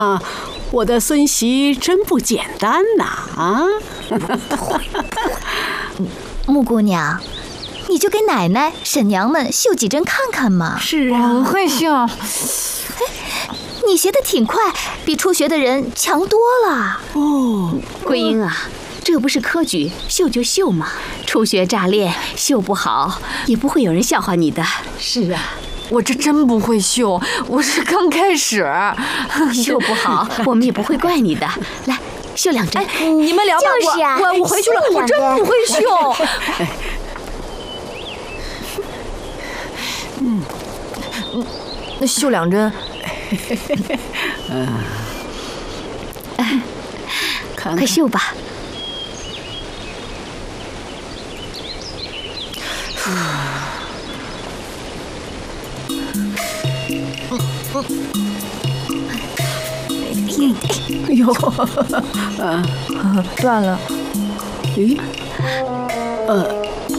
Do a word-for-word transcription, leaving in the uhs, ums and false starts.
啊，我的孙媳真不简单呐！啊， 木姑娘，你就给奶奶、婶娘们绣几针看看嘛。 是啊， 我会绣。 你学得挺快，比初学的人强多了。 哦， 桂英啊，这不是科举，绣就绣嘛。初学乍练，绣不好也不会有人笑话你的。 是啊， 我这真不会绣，我是刚开始。 绣不好，我们也不会怪你的。来，绣两针。 哎，你们聊吧， 就是啊， 我我我回去了，我真不会绣。嗯，那绣两针。 嗯，看看快绣吧。 哎呦， 断了。 咦，呃。